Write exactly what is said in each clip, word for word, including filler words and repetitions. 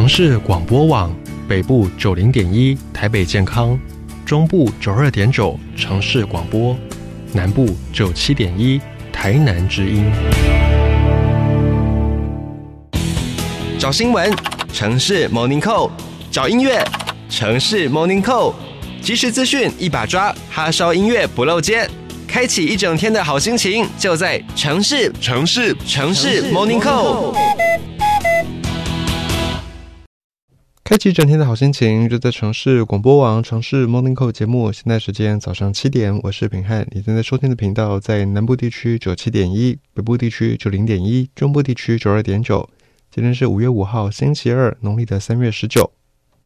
城市广播网北部九零点一台北健康，中部九二点九城市广播，南部九七点一台南之音。 找新闻，城市 Morning Call； 找音乐，城市 Morning Call。即时资讯一把抓，哈烧音乐不漏接，开启一整天的好心情，就在城市城市城市 Morning Call。 开启一整天的好心情，就在城市广播网城市 Morning Call 节目。现在时间早上七点，我是品汉。你正在收听的频道在南部地区九七点一，北部地区九零点一，中部地区九二点九。今天是五月五号，星期二，农历的三月十九。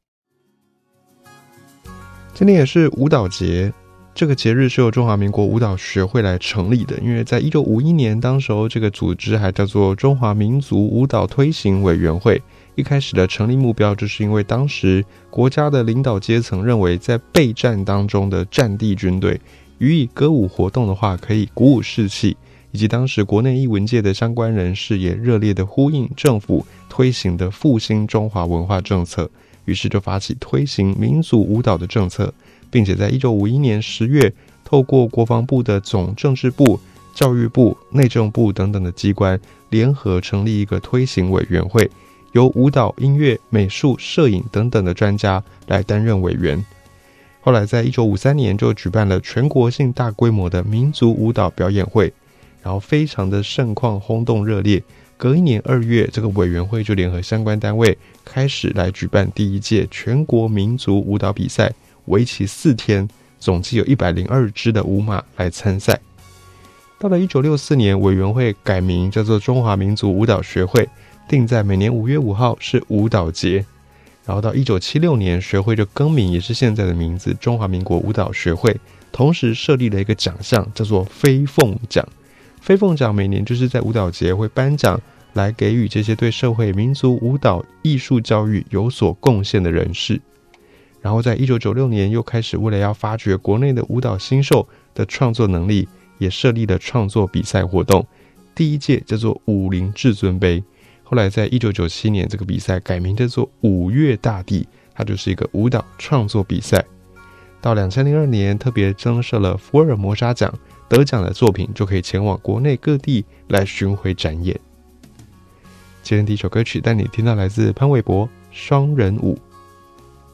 今天也是舞蹈节，这个节日是由中华民国舞蹈学会来成立的，因为在一九五一年，当时候这个组织还叫做中华民族舞蹈推行委员会。一开始的成立目标，就是因为当时国家的领导阶层认为，在备战当中的战地军队予以歌舞活动的话，可以鼓舞士气，以及当时国内艺文界的相关人士也热烈的呼应政府推行的复兴中华文化政策，于是就发起推行民族舞蹈的政策，并且在一九五一年十月，透过国防部的总政治部、教育部、内政部等等的机关联合成立一个推行委员会，由舞蹈、音乐、美术、摄影等等的专家来担任委员。后来在一九五三年就举办了全国性大规模的民族舞蹈表演会，然后非常的盛况，轰动热烈。隔一年二月，这个委员会就联合相关单位开始来举办第一届全国民族舞蹈比赛，为期四天，总计有一百零二支的舞马来参赛。到了一九六四年，委员会改名叫做中华民族舞蹈学会，定在每年五月五号是舞蹈节。然后到一九七六年，学会就更名，也是现在的名字中华民国舞蹈学会，同时设立了一个奖项叫做飞凤奖。飞凤奖每年就是在舞蹈节会颁奖，来给予这些对社会民族舞蹈艺术教育有所贡献的人士。然后在一九九六年又开始为了要发掘国内的舞蹈新秀的创作能力，也设立了创作比赛活动，第一届叫做武林至尊杯。后来在一九九七年，这个比赛改名叫做五岳大帝，它就是一个舞蹈创作比赛。到二零零二年特别增设了福尔摩沙奖，得奖的作品就可以前往国内各地来巡回展演。今天第一首歌曲带你听到来自潘玮柏《双人舞》。